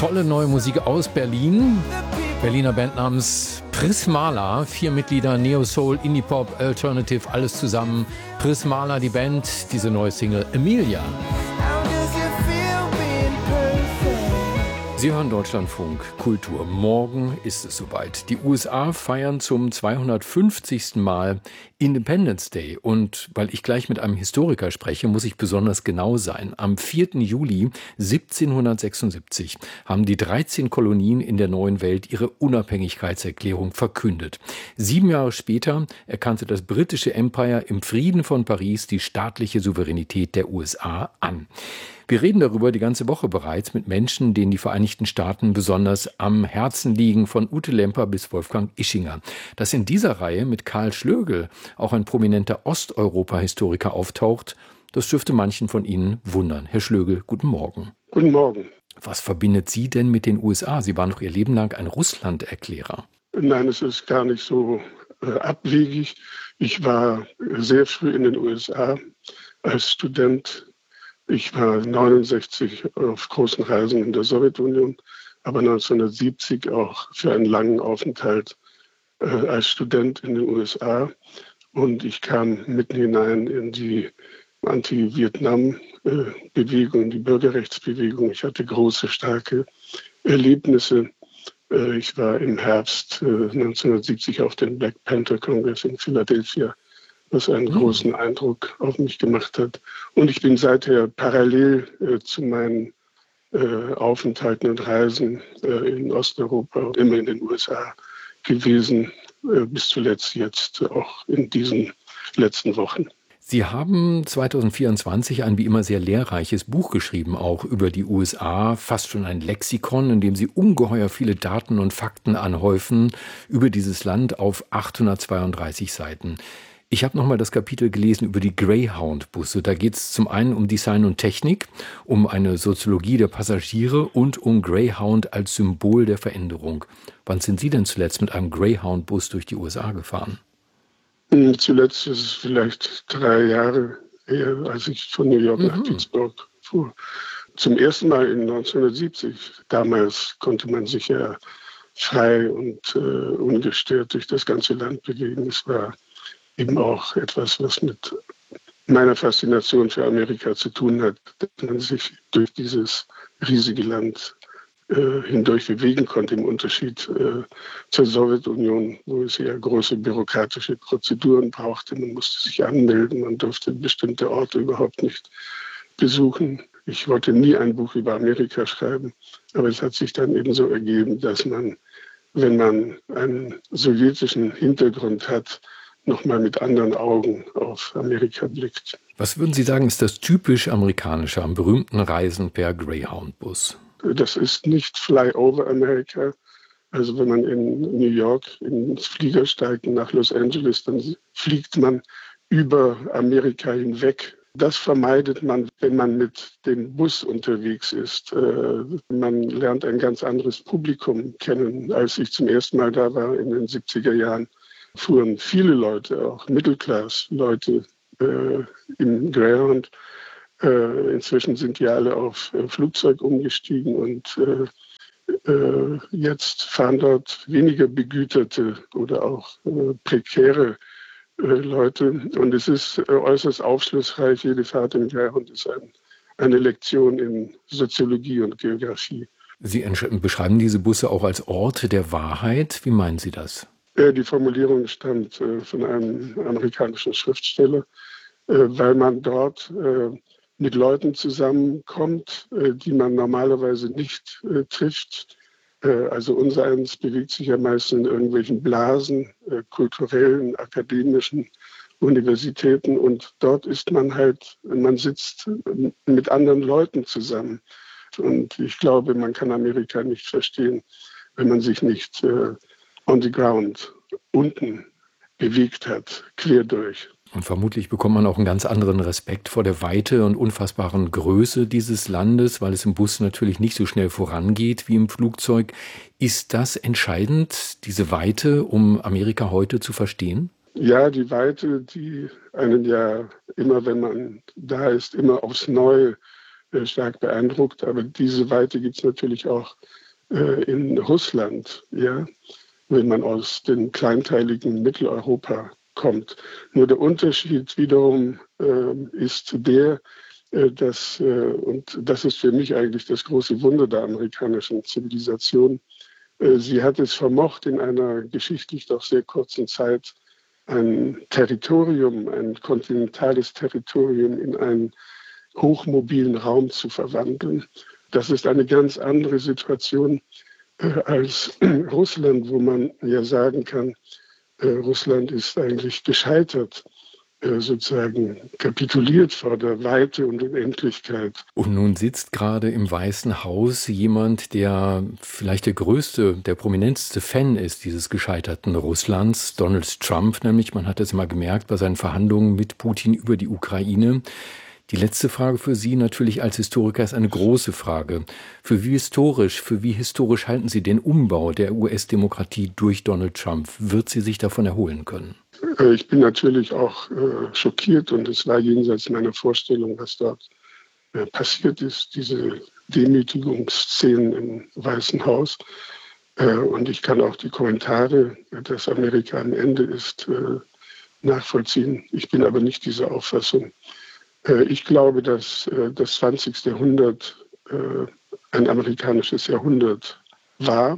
Tolle neue Musik aus Berlin. Berliner Band namens Prismala. 4 Mitglieder, Neo Soul, Indie Pop, Alternative, alles zusammen. Prismala, die Band, diese neue Single Emilia. Sie hören Deutschlandfunk Kultur. Morgen ist es soweit. Die USA feiern zum 250. Mal Independence Day. Und weil ich gleich mit einem Historiker spreche, muss ich besonders genau sein. Am 4. Juli 1776 haben die 13 Kolonien in der neuen Welt ihre Unabhängigkeitserklärung verkündet. 7 Jahre später erkannte das britische Empire im Frieden von Paris die staatliche Souveränität der USA an. Wir reden darüber die ganze Woche bereits mit Menschen, denen die Vereinigten Staaten besonders am Herzen liegen, von Ute Lemper bis Wolfgang Ischinger. Dass in dieser Reihe mit Karl Schlögl auch ein prominenter Osteuropa-Historiker auftaucht, das dürfte manchen von Ihnen wundern. Herr Schlögl, guten Morgen. Guten Morgen. Was verbindet Sie denn mit den USA? Sie waren doch Ihr Leben lang ein Russland-Erklärer. Nein, es ist gar nicht so abwegig. Ich war sehr früh in den USA als Student. Ich war 1969 auf großen Reisen in der Sowjetunion, aber 1970 auch für einen langen Aufenthalt als Student in den USA. Und ich kam mitten hinein in die Anti-Vietnam-Bewegung, die Bürgerrechtsbewegung. Ich hatte große, starke Erlebnisse. Ich war im Herbst 1970 auf dem Black Panther Congress in Philadelphia, was einen großen Eindruck auf mich gemacht hat. Und ich bin seither parallel zu meinen Aufenthalten und Reisen in Osteuropa und immer in den USA gewesen, bis zuletzt jetzt auch in diesen letzten Wochen. Sie haben 2024 ein wie immer sehr lehrreiches Buch geschrieben, auch über die USA, fast schon ein Lexikon, in dem Sie ungeheuer viele Daten und Fakten anhäufen über dieses Land auf 832 Seiten. Ich habe nochmal das Kapitel gelesen über die Greyhound-Busse. Da geht es zum einen um Design und Technik, um eine Soziologie der Passagiere und um Greyhound als Symbol der Veränderung. Wann sind Sie denn zuletzt mit einem Greyhound-Bus durch die USA gefahren? Zuletzt ist es vielleicht 3 Jahre her, als ich von New York nach Pittsburgh fuhr. Zum ersten Mal in 1970. Damals konnte man sich ja frei und ungestört durch das ganze Land bewegen. Es war eben auch etwas, was mit meiner Faszination für Amerika zu tun hat, dass man sich durch dieses riesige Land hindurch bewegen konnte, im Unterschied zur Sowjetunion, wo es ja große bürokratische Prozeduren brauchte. Man musste sich anmelden, man durfte bestimmte Orte überhaupt nicht besuchen. Ich wollte nie ein Buch über Amerika schreiben, aber es hat sich dann eben so ergeben, dass man, wenn man einen sowjetischen Hintergrund hat, nochmal mit anderen Augen auf Amerika blickt. Was würden Sie sagen, ist das typisch Amerikanische am berühmten Reisen per Greyhound-Bus? Das ist nicht Flyover America. Also wenn man in New York ins Flieger steigt nach Los Angeles, dann fliegt man über Amerika hinweg. Das vermeidet man, wenn man mit dem Bus unterwegs ist. Man lernt ein ganz anderes Publikum kennen. Als ich zum ersten Mal da war in den 70er Jahren, fuhren viele Leute, auch Mittelklass-Leute im Greyhound. Inzwischen sind die alle auf Flugzeug umgestiegen und jetzt fahren dort weniger begüterte oder auch prekäre Leute. Und es ist äußerst aufschlussreich. Jede Fahrt im Greyhound ist eine Lektion in Soziologie und Geografie. Sie beschreiben diese Busse auch als Orte der Wahrheit. Wie meinen Sie das? Die Formulierung stammt von einem amerikanischen Schriftsteller, weil man dort mit Leuten zusammenkommt, die man normalerweise nicht trifft. Also unsereins bewegt sich ja meist in irgendwelchen Blasen, kulturellen, akademischen Universitäten. Und dort ist man sitzt mit anderen Leuten zusammen. Und ich glaube, man kann Amerika nicht verstehen, wenn man sich nicht on the ground unten bewegt hat, quer durch. Und vermutlich bekommt man auch einen ganz anderen Respekt vor der Weite und unfassbaren Größe dieses Landes, weil es im Bus natürlich nicht so schnell vorangeht wie im Flugzeug. Ist das entscheidend, diese Weite, um Amerika heute zu verstehen? Ja, die Weite, die einen ja immer, wenn man da ist, immer aufs Neue stark beeindruckt. Aber diese Weite gibt es natürlich auch in Russland, ja, wenn man aus dem kleinteiligen Mitteleuropa kommt. Nur der Unterschied wiederum ist der, und das ist für mich eigentlich das große Wunder der amerikanischen Zivilisation, sie hat es vermocht, in einer geschichtlich doch sehr kurzen Zeit ein Territorium, ein kontinentales Territorium in einen hochmobilen Raum zu verwandeln. Das ist eine ganz andere Situation als Russland, wo man ja sagen kann, Russland ist eigentlich gescheitert, sozusagen kapituliert vor der Weite und Unendlichkeit. Und nun sitzt gerade im Weißen Haus jemand, der vielleicht der größte, der prominenteste Fan ist dieses gescheiterten Russlands, Donald Trump nämlich. Man hat es mal gemerkt bei seinen Verhandlungen mit Putin über die Ukraine. Die letzte Frage für Sie natürlich als Historiker ist eine große Frage. Für wie historisch halten Sie den Umbau der US-Demokratie durch Donald Trump? Wird sie sich davon erholen können? Ich bin natürlich auch schockiert und es war jenseits meiner Vorstellung, was dort passiert ist, diese Demütigungsszenen im Weißen Haus. Und ich kann auch die Kommentare, dass Amerika am Ende ist, nachvollziehen. Ich bin aber nicht dieser Auffassung. Ich glaube, dass das 20. Jahrhundert ein amerikanisches Jahrhundert war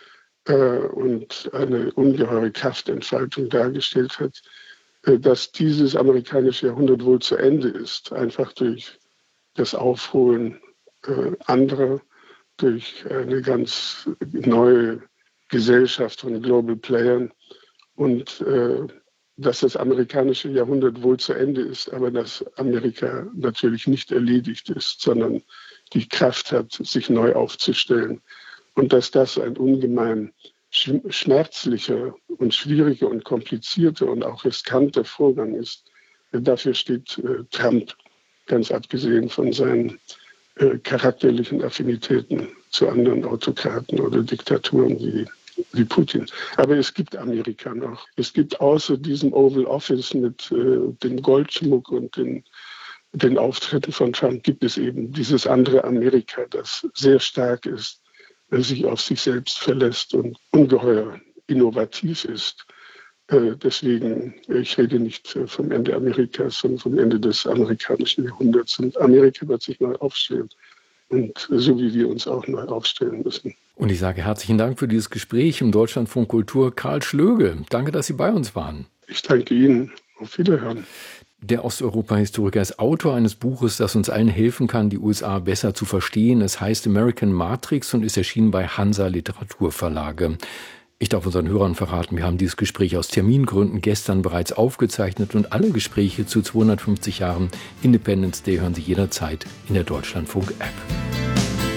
und eine ungeheure Kraftentfaltung dargestellt hat, dass dieses amerikanische Jahrhundert wohl zu Ende ist, einfach durch das Aufholen anderer, durch eine ganz neue Gesellschaft von Global Playern und dass das amerikanische Jahrhundert wohl zu Ende ist, aber dass Amerika natürlich nicht erledigt ist, sondern die Kraft hat, sich neu aufzustellen. Und dass das ein ungemein schmerzlicher und schwieriger und komplizierter und auch riskanter Vorgang ist, dafür steht Trump, ganz abgesehen von seinen charakterlichen Affinitäten zu anderen Autokraten oder Diktaturen wie Putin. Aber es gibt Amerika noch. Es gibt außer diesem Oval Office mit dem Goldschmuck und den Auftritten von Trump, gibt es eben dieses andere Amerika, das sehr stark ist, sich auf sich selbst verlässt und ungeheuer innovativ ist. Deswegen, ich rede nicht vom Ende Amerikas, sondern vom Ende des amerikanischen Jahrhunderts. Und Amerika wird sich neu aufstellen. Und so wie wir uns auch neu aufstellen müssen. Und ich sage herzlichen Dank für dieses Gespräch im Deutschlandfunk Kultur. Karl Schlögel, danke, dass Sie bei uns waren. Ich danke Ihnen. Auf Wiederhören. Der Osteuropa-Historiker ist Autor eines Buches, das uns allen helfen kann, die USA besser zu verstehen. Es heißt American Matrix und ist erschienen bei Hansa Literaturverlage. Ich darf unseren Hörern verraten, wir haben dieses Gespräch aus Termingründen gestern bereits aufgezeichnet und alle Gespräche zu 250 Jahren Independence Day hören Sie jederzeit in der Deutschlandfunk-App.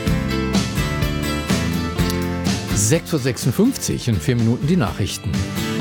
6:56 Uhr in 4 Minuten die Nachrichten.